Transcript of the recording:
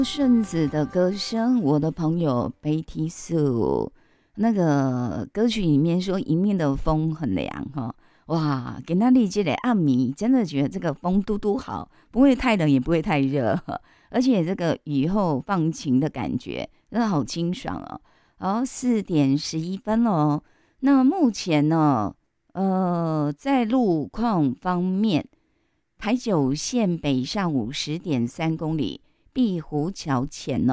顺子的歌声，我的朋友 Betty Sue 那个歌曲里面说迎面的风很凉哈，哇，给那丽这的暗迷真的觉得这个风嘟嘟好，不会太冷也不会太热，而且这个雨后放晴的感觉真的好清爽哦。好，4:11哦。那目前呢，在路况方面，台九线北上50.3公里，碧湖桥前呢。